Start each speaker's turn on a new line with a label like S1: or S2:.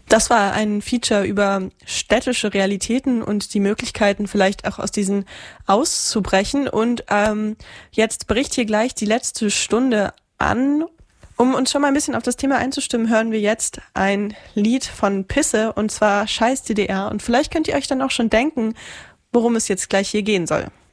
S1: Das war ein Feature über städtische Realitäten und die Möglichkeiten, vielleicht auch aus diesen auszubrechen. Und jetzt bricht hier gleich die letzte Stunde an. Um uns schon mal ein bisschen auf das Thema einzustimmen, hören wir jetzt ein Lied von Pisse, und zwar Scheiß DDR. Und vielleicht könnt ihr euch dann auch schon denken, worum es jetzt gleich hier gehen soll.